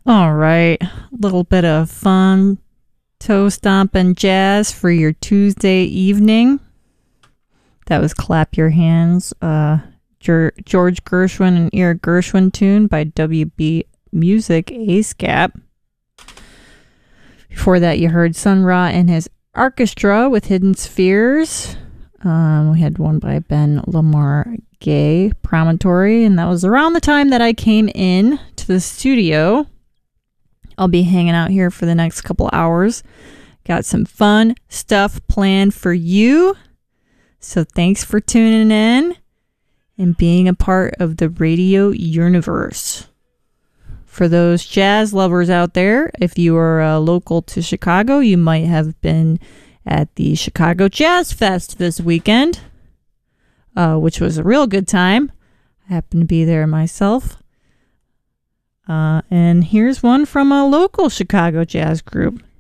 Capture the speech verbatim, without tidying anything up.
All right, a little bit of fun toe stomping jazz for your Tuesday evening. That was Clap Your Hands, uh, George Gershwin and Eric Gershwin tune by W B Music ASCAP. Before that, you heard Sun Ra and his orchestra with Hidden Spheres. Um, we had one by Ben Lamar Gay, Promontory, and that was around the time that I came in to the studio. I'll be hanging out here for the next couple hours. Got some fun stuff planned for you. So thanks for tuning in and being a part of the radio universe. For those jazz lovers out there, if you are uh, local to Chicago, you might have been at the Chicago Jazz Fest this weekend, uh, which was a real good time. I happened to be there myself. Uh, and here's one from a local Chicago jazz group.